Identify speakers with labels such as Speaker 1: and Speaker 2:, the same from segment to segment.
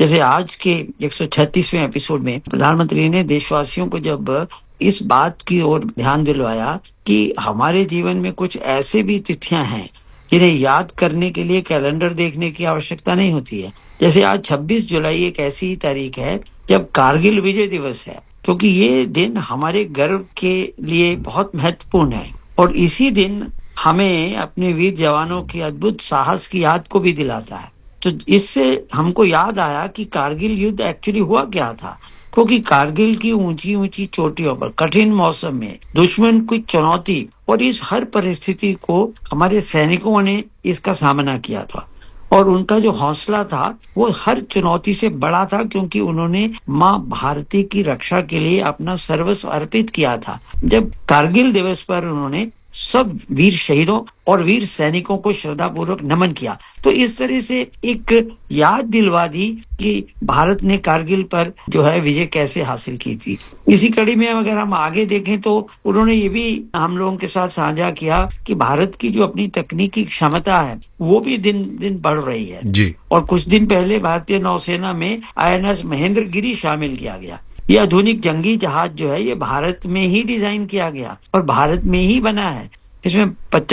Speaker 1: जैसे आज के 136वें एपिसोड में प्रधानमंत्री ने देशवासियों को जब इस बात की ओर ध्यान दिलवाया कि हमारे जीवन में कुछ ऐसे भी तिथियां हैं जिन्हें याद करने के लिए कैलेंडर देखने की आवश्यकता नहीं होती है। जैसे आज 26 जुलाई एक ऐसी तारीख है जब कारगिल विजय दिवस है, क्योंकि ये दिन हमारे गर्व के लिए बहुत महत्वपूर्ण है और इसी दिन हमें अपने वीर जवानों की अद्भुत साहस की याद को भी दिलाता है। तो इससे हमको याद आया कि कारगिल युद्ध एक्चुअली हुआ क्या था, क्योंकि कारगिल की ऊंची ऊंची चोटियों पर कठिन मौसम में दुश्मन की चुनौती और इस हर परिस्थिति को हमारे सैनिकों ने इसका सामना किया था और उनका जो हौसला था वो हर चुनौती से बड़ा था, क्योंकि उन्होंने माँ भारती की रक्षा के लिए अपना सर्वस्व अर्पित किया था। जब कारगिल दिवस पर उन्होंने सब वीर शहीदों और वीर सैनिकों को श्रद्धापूर्वक नमन किया, तो इस तरह से एक याद दिलवा दी कि भारत ने कारगिल पर जो है विजय कैसे हासिल की थी। इसी कड़ी में अगर हम आगे देखें तो उन्होंने ये भी हम लोगों के साथ साझा किया कि भारत की जो अपनी तकनीकी क्षमता है वो भी दिन दिन बढ़ रही है
Speaker 2: जी।
Speaker 1: और कुछ दिन पहले भारतीय नौसेना में INS महेंद्रगिरी शामिल किया गया। ये आधुनिक जंगी जहाज जो है ये भारत में ही डिजाइन किया गया और भारत में ही बना है। इसमें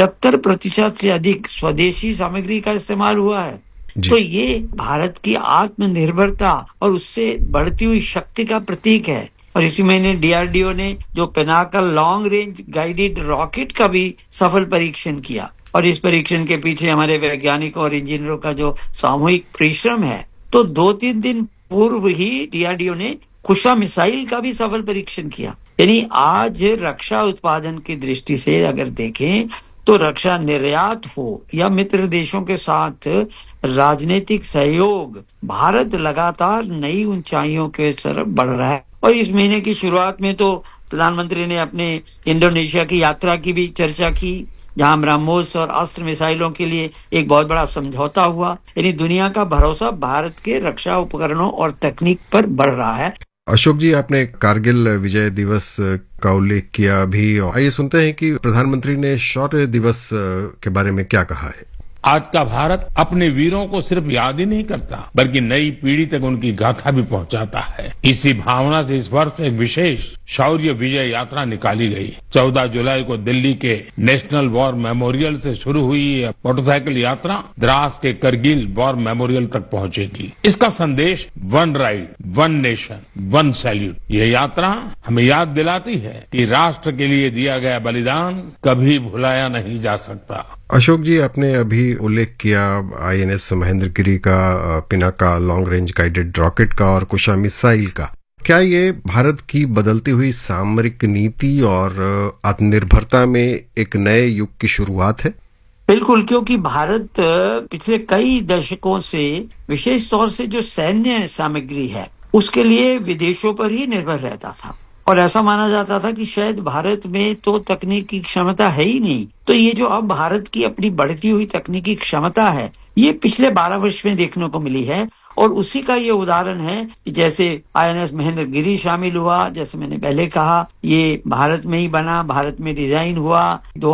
Speaker 1: 75% से अधिक स्वदेशी सामग्री का इस्तेमाल हुआ है। तो ये भारत की आत्मनिर्भरता और उससे बढ़ती हुई शक्ति का प्रतीक है। और इसी महीने DRDO ने जो Pinnacle long range guided rocket का भी सफल परीक्षण किया और इस परीक्षण के पीछे हमारे वैज्ञानिकों और इंजीनियरों का जो सामूहिक परिश्रम है। तो 2-3 दिन पूर्व ही DRDO ने कुशा मिसाइल का भी सफल परीक्षण किया। यानी आज रक्षा उत्पादन की दृष्टि से अगर देखें तो रक्षा निर्यात हो या मित्र देशों के साथ राजनीतिक सहयोग, भारत लगातार नई ऊंचाइयों के तरफ बढ़ रहा है। और इस महीने की शुरुआत में तो प्रधानमंत्री ने अपने इंडोनेशिया की यात्रा की भी चर्चा की, जहां ब्रह्मोस और अस्त्र मिसाइलों के लिए एक बहुत बड़ा समझौता हुआ। यानी दुनिया का भरोसा भारत के रक्षा उपकरणों और तकनीक पर बढ़ रहा है।
Speaker 2: अशोक जी, आपने कारगिल विजय दिवस का उल्लेख किया अभी। आइए सुनते हैं कि प्रधानमंत्री ने शौर्य दिवस के बारे में क्या कहा है।
Speaker 3: आज का भारत अपने वीरों को सिर्फ याद ही नहीं करता बल्कि नई पीढ़ी तक उनकी गाथा भी पहुंचाता है। इसी भावना से इस वर्ष एक विशेष शौर्य विजय यात्रा निकाली गई। 14 जुलाई को दिल्ली के नेशनल वॉर मेमोरियल से शुरू हुई यह मोटरसाइकिल यात्रा द्रास के करगिल वॉर मेमोरियल तक पहुंचेगी। इसका संदेश one ride, one nation, one salute. यह यात्रा हमें याद दिलाती है कि राष्ट्र के लिए दिया गया बलिदान कभी भुलाया नहीं जा सकता।
Speaker 2: अशोक जी, आपने अभी उल्लेख किया INS महेंद्रगिरी का, Pinaka long range guided rocket का और कुशा मिसाइल का। क्या ये भारत की बदलती हुई सामरिक नीति और आत्मनिर्भरता में एक नए युग की शुरुआत है?
Speaker 1: बिल्कुल, क्योंकि भारत पिछले कई दशकों से विशेष तौर से जो सैन्य सामग्री है उसके लिए विदेशों पर ही निर्भर रहता था और ऐसा माना जाता था कि शायद भारत में तो तकनीकी क्षमता है ही नहीं। तो ये जो अब भारत की अपनी बढ़ती हुई तकनीकी क्षमता है ये पिछले 12 वर्ष में देखने को मिली है और उसी का ये उदाहरण है कि जैसे INS महेंद्रगिरी शामिल हुआ, जैसे मैंने पहले कहा ये भारत में ही बना, भारत में डिजाइन हुआ।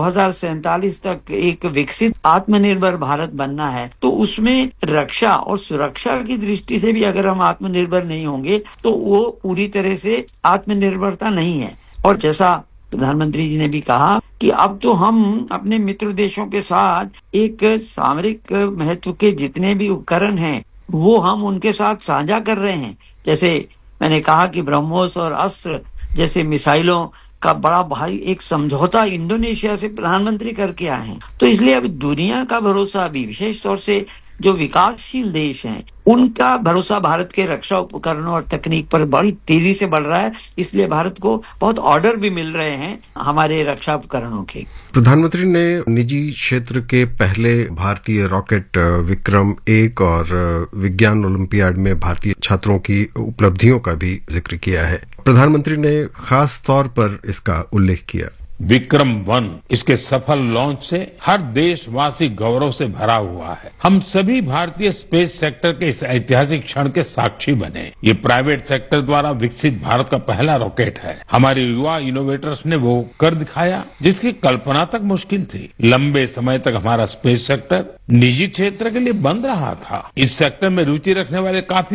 Speaker 1: 2047 तक एक विकसित आत्मनिर्भर भारत बनना है, तो उसमें रक्षा और सुरक्षा की दृष्टि से भी अगर हम आत्मनिर्भर नहीं होंगे तो वो पूरी तरह से आत्मनिर्भरता नहीं है। और जैसा प्रधानमंत्री जी ने भी कहा कि अब तो हम अपने मित्र देशों के साथ एक सामरिक महत्व के जितने भी उपकरण हैं वो हम उनके साथ साझा कर रहे हैं। जैसे मैंने कहा कि ब्रह्मोस और अस्त्र जैसे मिसाइलों का बड़ा भारी एक समझौता इंडोनेशिया से प्रधानमंत्री करके आए हैं। तो इसलिए अब दुनिया का भरोसा भी विशेष तौर से जो विकासशील देश हैं उनका भरोसा भारत के रक्षा उपकरणों और तकनीक पर बड़ी तेजी से बढ़ रहा है। इसलिए भारत को बहुत ऑर्डर भी मिल रहे हैं हमारे रक्षा उपकरणों के।
Speaker 2: प्रधानमंत्री ने निजी क्षेत्र के पहले भारतीय रॉकेट विक्रम-1 और विज्ञान ओलंपियाड में भारतीय छात्रों की उपलब्धियों का भी जिक्र किया है। प्रधानमंत्री ने खास तौर पर इसका उल्लेख किया।
Speaker 3: विक्रम-1 इसके सफल लॉन्च से हर देशवासी गौरव से भरा हुआ है। हम सभी भारतीय स्पेस सेक्टर के इस ऐतिहासिक क्षण के साक्षी बने। ये प्राइवेट सेक्टर द्वारा विकसित भारत का पहला रॉकेट है। हमारे युवा इनोवेटर्स ने वो कर दिखाया जिसकी कल्पना तक मुश्किल थी। लंबे समय तक हमारा स्पेस सेक्टर निजी क्षेत्र के लिए बंद रहा था। इस सेक्टर में रुचि रखने वाले काफी